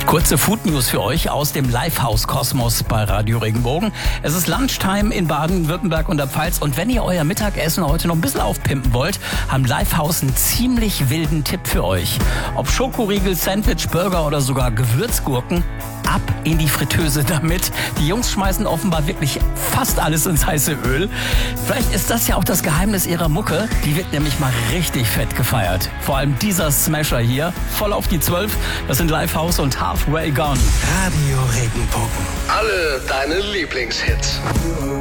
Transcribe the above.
Kurze Food News für euch aus dem Livehouse-Kosmos bei Radio Regenbogen. Es ist Lunchtime in Baden-Württemberg und der Pfalz. Und wenn ihr euer Mittagessen heute noch ein bisschen aufpimpen wollt, haben Livehouse einen ziemlich wilden Tipp für euch. Ob Schokoriegel, Sandwich, Burger oder sogar Gewürzgurken, ab in die Fritteuse damit. Die Jungs schmeißen offenbar wirklich fast alles ins heiße Öl. Vielleicht ist das ja auch das Geheimnis ihrer Mucke. Die wird nämlich mal richtig fett gefeiert. Vor allem dieser Smasher hier, voll auf die 12. Das sind Livehouse und Halfway Gone. Radio Regenbogen. Alle deine Lieblingshits.